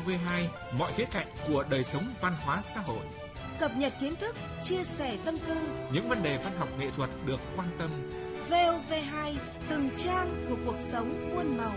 VOV2 mọi khía cạnh của đời sống văn hóa xã hội. Cập nhật kiến thức, chia sẻ tâm tư. Những vấn đề văn học nghệ thuật được quan tâm. VOV2 từng trang của cuộc sống muôn màu.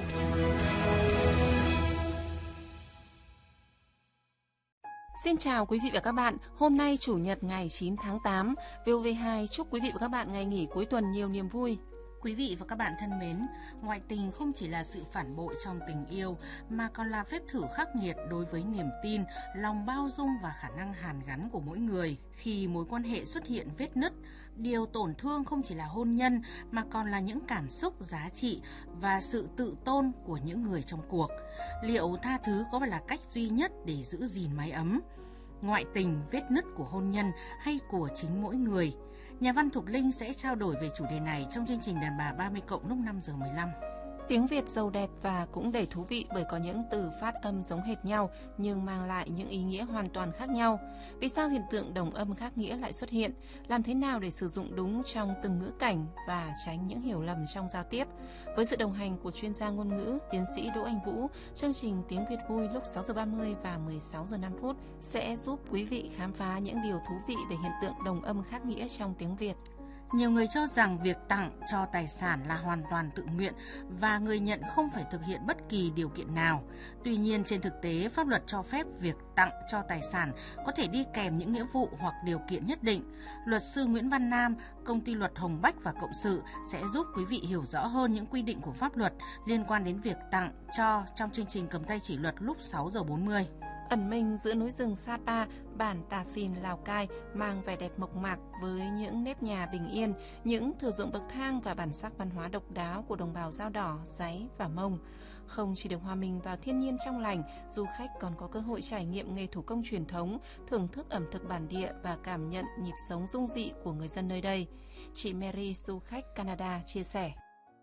Xin chào quý vị và các bạn. Hôm nay Chủ nhật ngày 9 tháng 8, VOV2 chúc quý vị và các bạn ngày nghỉ cuối tuần nhiều niềm vui. Quý vị và các bạn thân mến, ngoại tình không chỉ là sự phản bội trong tình yêu mà còn là phép thử khắc nghiệt đối với niềm tin, lòng bao dung và khả năng hàn gắn của mỗi người. Khi mối quan hệ xuất hiện vết nứt, điều tổn thương không chỉ là hôn nhân mà còn là những cảm xúc, giá trị và sự tự tôn của những người trong cuộc. Liệu tha thứ có phải là cách duy nhất để giữ gìn mái ấm? Ngoại tình, vết nứt của hôn nhân hay của chính mỗi người? Nhà văn Thục Linh sẽ trao đổi về chủ đề này trong chương trình Đàn bà 30+ lúc 5 giờ 15. Tiếng Việt giàu đẹp và cũng đầy thú vị bởi có những từ phát âm giống hệt nhau nhưng mang lại những ý nghĩa hoàn toàn khác nhau. Vì sao hiện tượng đồng âm khác nghĩa lại xuất hiện? Làm thế nào để sử dụng đúng trong từng ngữ cảnh và tránh những hiểu lầm trong giao tiếp? Với sự đồng hành của chuyên gia ngôn ngữ, tiến sĩ Đỗ Anh Vũ, chương trình Tiếng Việt vui lúc 6 giờ 30 và 16 giờ 5 phút sẽ giúp quý vị khám phá những điều thú vị về hiện tượng đồng âm khác nghĩa trong tiếng Việt. Nhiều người cho rằng việc tặng cho tài sản là hoàn toàn tự nguyện và người nhận không phải thực hiện bất kỳ điều kiện nào. Tuy nhiên, trên thực tế, pháp luật cho phép việc tặng cho tài sản có thể đi kèm những nghĩa vụ hoặc điều kiện nhất định. Luật sư Nguyễn Văn Nam, công ty luật Hồng Bách và Cộng sự sẽ giúp quý vị hiểu rõ hơn những quy định của pháp luật liên quan đến việc tặng cho trong chương trình Cầm tay chỉ luật lúc 6 giờ 40. Ẩn mình giữa núi rừng Sapa, bản Tà Phìn, Lào Cai mang vẻ đẹp mộc mạc với những nếp nhà bình yên, những thửa ruộng bậc thang và bản sắc văn hóa độc đáo của đồng bào Dao Đỏ, Dáy và Mông. Không chỉ được hòa mình vào thiên nhiên trong lành, du khách còn có cơ hội trải nghiệm nghề thủ công truyền thống, thưởng thức ẩm thực bản địa và cảm nhận nhịp sống dung dị của người dân nơi đây. Chị Mary, du khách Canada, chia sẻ.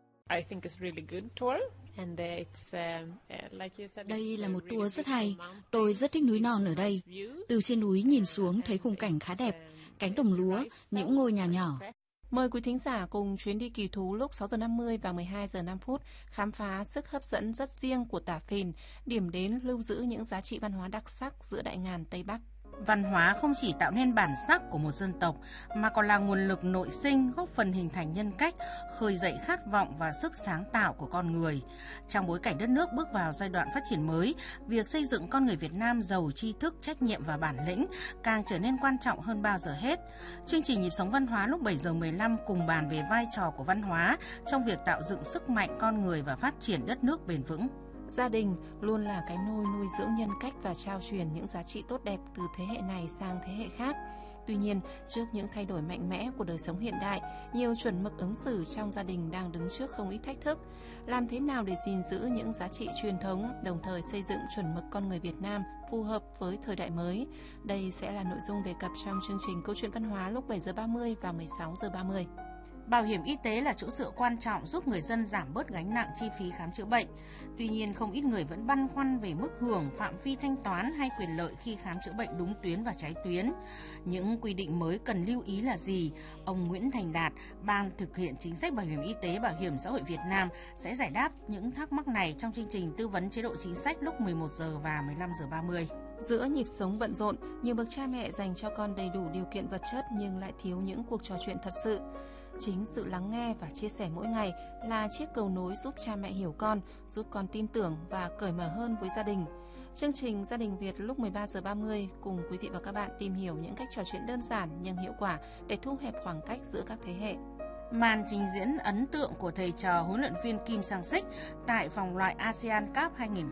Đây là một tour rất hay. Tôi rất thích núi non ở đây. Từ trên núi nhìn xuống thấy khung cảnh khá đẹp, cánh đồng lúa, những ngôi nhà nhỏ. Mời quý thính giả cùng chuyến đi kỳ thú lúc 6 giờ 50 và 12 giờ 5 phút khám phá sức hấp dẫn rất riêng của Tà Phìn, điểm đến lưu giữ những giá trị văn hóa đặc sắc giữa đại ngàn Tây Bắc. Văn hóa không chỉ tạo nên bản sắc của một dân tộc mà còn là nguồn lực nội sinh góp phần hình thành nhân cách, khơi dậy khát vọng và sức sáng tạo của con người. Trong bối cảnh đất nước bước vào giai đoạn phát triển mới, việc xây dựng con người Việt Nam giàu tri thức, trách nhiệm và bản lĩnh càng trở nên quan trọng hơn bao giờ hết. Chương trình Nhịp sống văn hóa lúc 7 giờ 15 cùng bàn về vai trò của văn hóa trong việc tạo dựng sức mạnh con người và phát triển đất nước bền vững. Gia đình luôn là cái nôi nuôi dưỡng nhân cách và trao truyền những giá trị tốt đẹp từ thế hệ này sang thế hệ khác. Tuy nhiên, trước những thay đổi mạnh mẽ của đời sống hiện đại, nhiều chuẩn mực ứng xử trong gia đình đang đứng trước không ít thách thức. Làm thế nào để gìn giữ những giá trị truyền thống, đồng thời xây dựng chuẩn mực con người Việt Nam phù hợp với thời đại mới? Đây sẽ là nội dung đề cập trong chương trình Câu chuyện văn hóa lúc 7 giờ 30 và 16 giờ 30. Bảo hiểm y tế là chỗ dựa quan trọng giúp người dân giảm bớt gánh nặng chi phí khám chữa bệnh. Tuy nhiên, không ít người vẫn băn khoăn về mức hưởng, phạm vi thanh toán hay quyền lợi khi khám chữa bệnh đúng tuyến và trái tuyến. Những quy định mới cần lưu ý là gì? Ông Nguyễn Thành Đạt, Ban thực hiện chính sách bảo hiểm y tế Bảo hiểm xã hội Việt Nam sẽ giải đáp những thắc mắc này trong chương trình tư vấn chế độ chính sách lúc 11 giờ và 15 giờ 30. Giữa nhịp sống bận rộn, nhiều bậc cha mẹ dành cho con đầy đủ điều kiện vật chất nhưng lại thiếu những cuộc trò chuyện thật sự. Chính sự lắng nghe và chia sẻ mỗi ngày là chiếc cầu nối giúp cha mẹ hiểu con, giúp con tin tưởng và cởi mở hơn với gia đình. Chương trình Gia đình Việt lúc 13 giờ 30 cùng quý vị và các bạn tìm hiểu những cách trò chuyện đơn giản nhưng hiệu quả để thu hẹp khoảng cách giữa các thế hệ. Màn trình diễn ấn tượng của thầy trò huấn luyện viên Kim Sang-sik tại vòng loại ASEAN Cup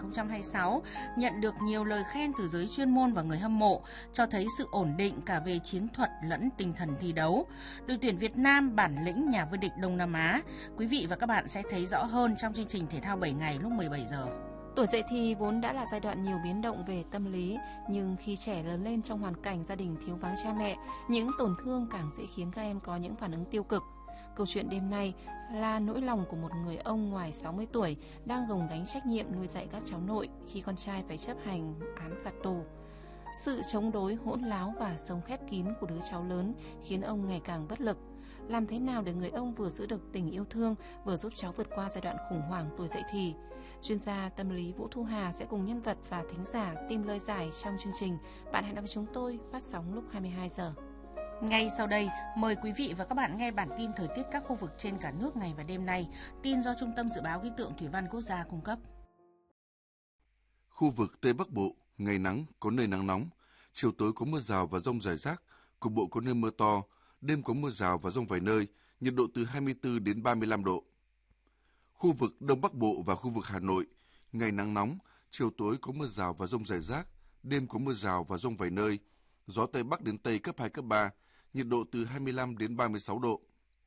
2026 nhận được nhiều lời khen từ giới chuyên môn và người hâm mộ, cho thấy sự ổn định cả về chiến thuật lẫn tinh thần thi đấu. Đội tuyển Việt Nam bản lĩnh nhà vô địch Đông Nam Á. Quý vị và các bạn sẽ thấy rõ hơn trong chương trình Thể thao 7 ngày lúc 17 giờ. Tuổi dậy thì vốn đã là giai đoạn nhiều biến động về tâm lý, nhưng khi trẻ lớn lên trong hoàn cảnh gia đình thiếu vắng cha mẹ, những tổn thương càng dễ khiến các em có những phản ứng tiêu cực. Câu chuyện đêm nay là nỗi lòng của một người ông ngoài 60 tuổi đang gồng gánh trách nhiệm nuôi dạy các cháu nội khi con trai phải chấp hành án phạt tù. Sự chống đối hỗn láo và sống khép kín của đứa cháu lớn khiến ông ngày càng bất lực. Làm thế nào để người ông vừa giữ được tình yêu thương, vừa giúp cháu vượt qua giai đoạn khủng hoảng tuổi dậy thì? Chuyên gia tâm lý Vũ Thu Hà sẽ cùng nhân vật và thính giả tìm lời giải trong chương trình Bạn hãy đọc với chúng tôi, phát sóng lúc 22 giờ. Ngay sau đây, mời quý vị và các bạn nghe bản tin thời tiết các khu vực trên cả nước ngày và đêm nay. Tin do Trung tâm Dự báo Khí tượng Thủy văn Quốc gia cung cấp. Khu vực Tây Bắc Bộ, ngày nắng, có nơi nắng nóng. Chiều tối có mưa rào và dông rải rác, cục bộ có nơi mưa to. Đêm có mưa rào và dông vài nơi, nhiệt độ từ 24 đến 35 độ. Khu vực Đông Bắc Bộ và khu vực Hà Nội, ngày nắng nóng, chiều tối có mưa rào và dông rải rác, đêm có mưa rào và dông vài nơi, gió Tây Bắc đến Tây cấp 2, cấp 3, nhiệt độ từ 25 đến 36 độ.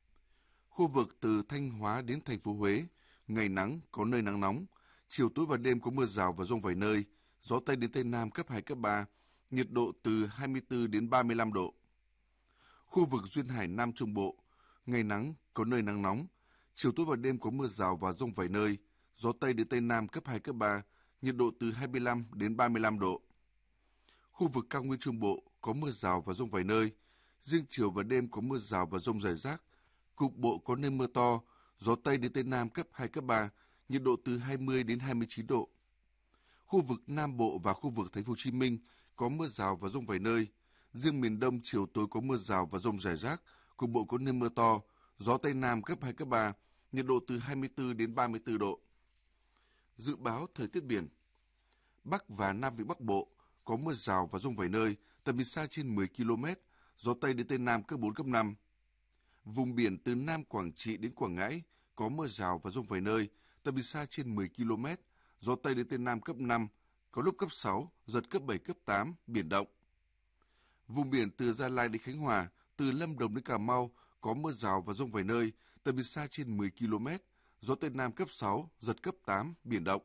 Khu vực từ Thanh Hóa đến thành phố Huế, ngày nắng, có nơi nắng nóng, chiều tối và đêm có mưa rào và dông vài nơi, gió Tây đến Tây Nam cấp 2, cấp 3, nhiệt độ từ 24 đến 35 độ. Khu vực Duyên Hải Nam Trung Bộ, ngày nắng, có nơi nắng nóng, chiều tối và đêm có mưa rào và dông vài nơi, gió Tây đến Tây Nam cấp 2, cấp 3, nhiệt độ từ 25 đến 35 độ. Khu vực Cao Nguyên Trung Bộ có mưa rào và dông vài nơi, riêng chiều và đêm có mưa rào và dông rải rác, cục bộ có nơi mưa to, gió Tây đến Tây Nam cấp 2, cấp 3, nhiệt độ từ 20 đến 29 độ. Khu vực Nam Bộ và khu vực Thành phố Hồ Chí Minh có mưa rào và dông vài nơi, riêng miền Đông chiều tối có mưa rào và dông rải rác, cục bộ có nơi mưa to, gió Tây Nam cấp 2, cấp 3, nhiệt độ từ 24 đến 34 độ. Dự báo thời tiết biển. Bắc và Nam Vịnh Bắc Bộ có mưa rào và dông vài nơi, tầm nhìn xa trên 10 km, gió Tây đến Tây Nam cấp 4, cấp 5. Vùng biển từ Nam Quảng Trị đến Quảng Ngãi có mưa rào và dông vài nơi, tầm nhìn xa trên 10 km, gió Tây đến Tây Nam cấp 5, có lúc cấp 6, giật cấp 7, cấp 8, biển động. Vùng biển từ Gia Lai đến Khánh Hòa, từ Lâm Đồng đến Cà Mau có mưa rào và dông vài nơi, tầm nhìn xa trên 10 km, gió Tây Nam cấp 6, giật cấp 8, biển động.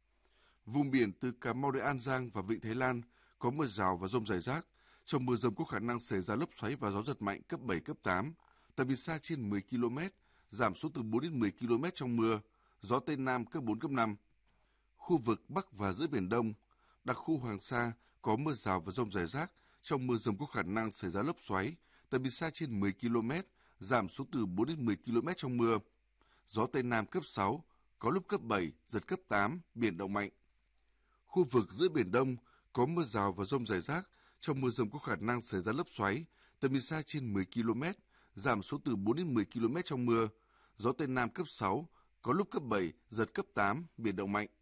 Vùng biển từ Cà Mau đến An Giang và Vịnh Thái Lan có mưa rào và dông rải rác. Trong mưa dông có khả năng xảy ra lốc xoáy và gió giật mạnh cấp 7, cấp 8, tầm nhìn xa trên 10 km, giảm xuống từ 4 đến 10 km trong mưa, gió Tây Nam cấp 4, cấp 5. Khu vực Bắc và giữa Biển Đông, đặc khu Hoàng Sa có mưa rào và dông rải rác. Trong mưa dông có khả năng xảy ra lốc xoáy, tầm nhìn xa trên 10 km, giảm xuống từ 4 đến 10 km trong mưa. Gió Tây Nam cấp 6, có lúc cấp 7, giật cấp 8, biển động mạnh. Khu vực giữa Biển Đông có mưa rào và dông rải rác. Trong mưa dông có khả năng xảy ra lốc xoáy, tầm nhìn xa trên 10 km, giảm xuống từ 4 đến 10 km trong mưa. Gió Tây Nam cấp 6, có lúc cấp 7, giật cấp 8, biển động mạnh.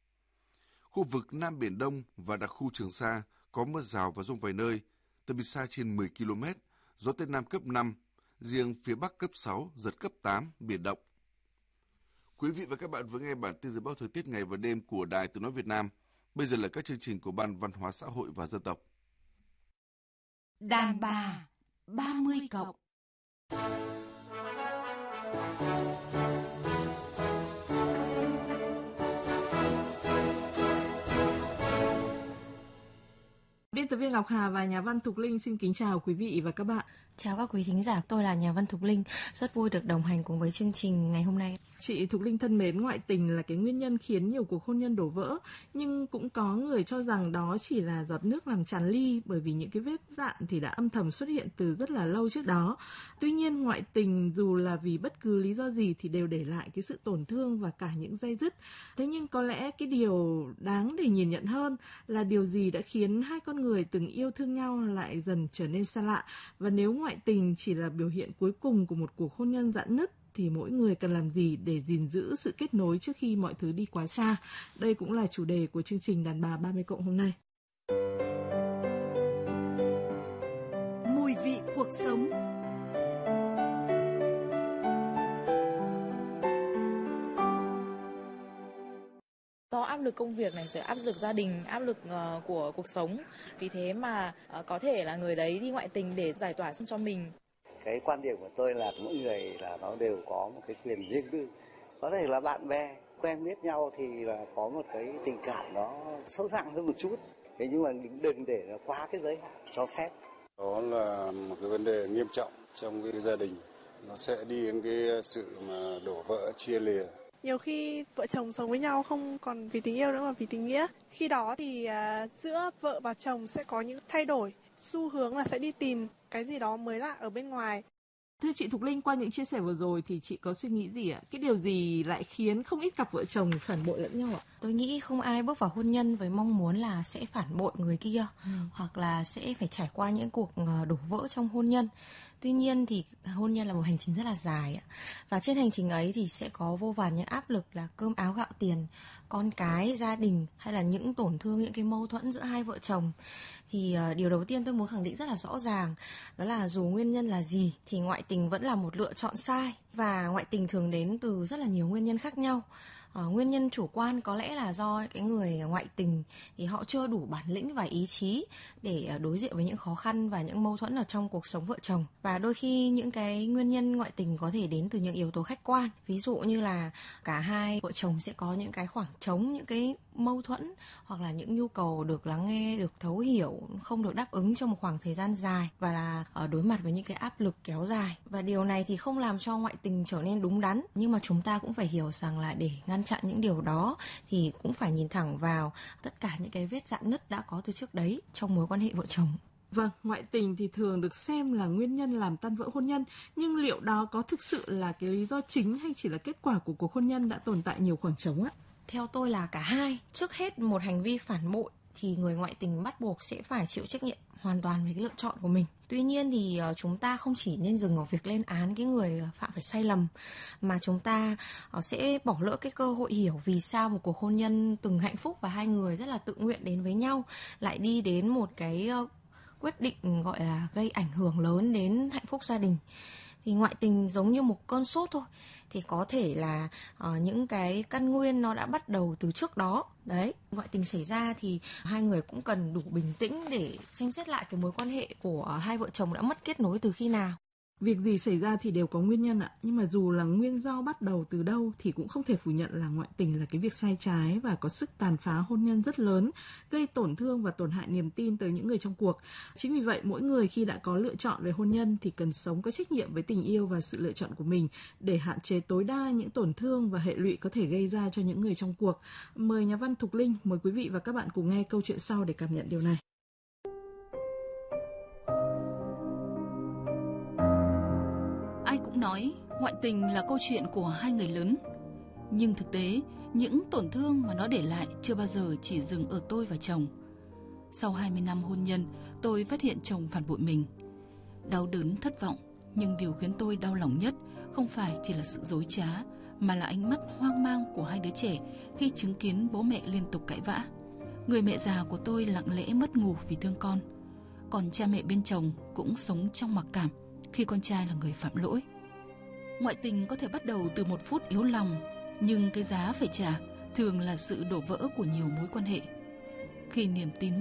Khu vực Nam Biển Đông và đặc khu Trường Sa có mưa rào và dông vài nơi, tầm nhìn xa trên 10 km, gió Tây Nam cấp 5, riêng phía Bắc cấp 6, giật cấp 8, biển động. Quý vị và các bạn vừa nghe bản tin dự báo thời tiết ngày và đêm của Đài Tiếng nói Việt Nam. Bây giờ là các chương trình của Ban Văn hóa Xã hội và Dân tộc. Đàn bà 30 cộng. Biên tập viên Ngọc Hà và nhà văn Thục Linh xin kính chào quý vị và các bạn. Chào các quý thính giả, tôi là nhà văn Thục Linh, rất vui được đồng hành cùng với chương trình ngày hôm nay. Chị Thục Linh thân mến, ngoại tình là cái nguyên nhân khiến nhiều cuộc hôn nhân đổ vỡ, nhưng cũng có người cho rằng đó chỉ là giọt nước làm tràn ly, bởi vì những cái vết dạn thì đã âm thầm xuất hiện từ rất là lâu trước đó. Tuy nhiên, ngoại tình dù là vì bất cứ lý do gì thì đều để lại cái sự tổn thương và cả những day dứt. Thế nhưng có lẽ cái điều đáng để nhìn nhận hơn là điều gì đã khiến hai con người từng yêu thương nhau lại dần trở nên xa lạ, và nếu ngoại tình chỉ là biểu hiện cuối cùng của một cuộc hôn nhân rạn nứt thì mỗi người cần làm gì để gìn giữ sự kết nối trước khi mọi thứ đi quá xa. Đây cũng là chủ đề của chương trình Đàn bà 30 cộng hôm nay. Mùi vị cuộc sống. Do áp lực công việc này, rồi áp lực gia đình, áp lực của cuộc sống. Vì thế mà có thể là người đấy đi ngoại tình để giải tỏa cho mình. Cái quan điểm của tôi là mỗi người là nó đều có một cái quyền riêng tư. Có thể là bạn bè quen biết nhau thì là có một cái tình cảm nó sâu nặng hơn một chút. Thế nhưng mà đừng để nó quá cái giới hạn cho phép. Đó là một cái vấn đề nghiêm trọng trong cái gia đình. Nó sẽ đi đến cái sự mà đổ vỡ, chia lìa. Nhiều khi vợ chồng sống với nhau không còn vì tình yêu nữa mà vì tình nghĩa. Khi đó thì giữa vợ và chồng sẽ có những thay đổi, xu hướng là sẽ đi tìm cái gì đó mới lạ ở bên ngoài. Thưa chị Thục Linh, qua những chia sẻ vừa rồi thì chị có suy nghĩ gì ạ? Cái điều gì lại khiến không ít cặp vợ chồng phản bội lẫn nhau ạ? Tôi nghĩ không ai bước vào hôn nhân với mong muốn là sẽ phản bội người kia, hoặc là sẽ phải trải qua những cuộc đổ vỡ trong hôn nhân. Tuy nhiên thì hôn nhân là một hành trình rất là dài ạ. Và trên hành trình ấy thì sẽ có vô vàn những áp lực là cơm áo gạo tiền, con cái, gia đình, hay là những tổn thương, những cái mâu thuẫn giữa hai vợ chồng. Thì điều đầu tiên tôi muốn khẳng định rất là rõ ràng, đó là dù nguyên nhân là gì thì ngoại tình vẫn là một lựa chọn sai. Và ngoại tình thường đến từ rất là nhiều nguyên nhân khác nhau. Nguyên nhân chủ quan có lẽ là do cái người ngoại tình thì họ chưa đủ bản lĩnh và ý chí để đối diện với những khó khăn và những mâu thuẫn ở trong cuộc sống vợ chồng. Và đôi khi những cái nguyên nhân ngoại tình có thể đến từ những yếu tố khách quan. Ví dụ như là cả hai vợ chồng sẽ có những cái khoảng trống, những cái mâu thuẫn hoặc là những nhu cầu được lắng nghe, được thấu hiểu không được đáp ứng trong một khoảng thời gian dài, và là đối mặt với những cái áp lực kéo dài. Và điều này thì không làm cho ngoại tình trở nên đúng đắn, nhưng mà chúng ta cũng phải hiểu rằng là để ngăn chặn những điều đó thì cũng phải nhìn thẳng vào tất cả những cái vết rạn nứt đã có từ trước đấy trong mối quan hệ vợ chồng. Vâng, ngoại tình thì thường được xem là nguyên nhân làm tan vỡ hôn nhân, nhưng liệu đó có thực sự là cái lý do chính hay chỉ là kết quả của cuộc hôn nhân đã tồn tại nhiều khoảng trống ạ? Theo tôi là cả hai. Trước hết, một hành vi phản bội thì người ngoại tình bắt buộc sẽ phải chịu trách nhiệm hoàn toàn về cái lựa chọn của mình. Tuy nhiên thì chúng ta không chỉ nên dừng ở việc lên án cái người phạm phải sai lầm, mà chúng ta sẽ bỏ lỡ cái cơ hội hiểu vì sao một cuộc hôn nhân từng hạnh phúc và hai người rất là tự nguyện đến với nhau lại đi đến một cái quyết định gọi là gây ảnh hưởng lớn đến hạnh phúc gia đình. Thì ngoại tình giống như một cơn sốt thôi, thì có thể là những cái căn nguyên nó đã bắt đầu từ trước đó. Đấy, ngoại tình xảy ra thì hai người cũng cần đủ bình tĩnh để xem xét lại cái mối quan hệ của hai vợ chồng đã mất kết nối từ khi nào. Việc gì xảy ra thì đều có nguyên nhân ạ, nhưng mà dù là nguyên do bắt đầu từ đâu thì cũng không thể phủ nhận là ngoại tình là cái việc sai trái và có sức tàn phá hôn nhân rất lớn, gây tổn thương và tổn hại niềm tin tới những người trong cuộc. Chính vì vậy, mỗi người khi đã có lựa chọn về hôn nhân thì cần sống có trách nhiệm với tình yêu và sự lựa chọn của mình để hạn chế tối đa những tổn thương và hệ lụy có thể gây ra cho những người trong cuộc. Mời nhà văn Thục Linh, mời quý vị và các bạn cùng nghe câu chuyện sau để cảm nhận điều này. Ai cũng nói ngoại tình là câu chuyện của hai người lớn. Nhưng thực tế, những tổn thương mà nó để lại chưa bao giờ chỉ dừng ở tôi và chồng. Sau 20 năm hôn nhân, tôi phát hiện chồng phản bội mình. Đau đớn, thất vọng, nhưng điều khiến tôi đau lòng nhất không phải chỉ là sự dối trá, mà là ánh mắt hoang mang của hai đứa trẻ khi chứng kiến bố mẹ liên tục cãi vã. Người mẹ già của tôi lặng lẽ mất ngủ vì thương con. Còn cha mẹ bên chồng cũng sống trong mặc cảm khi con trai là người phạm lỗi. Ngoại tình có thể bắt đầu từ một phút yếu lòng, nhưng cái giá phải trả thường là sự đổ vỡ của nhiều mối quan hệ. Khi niềm tin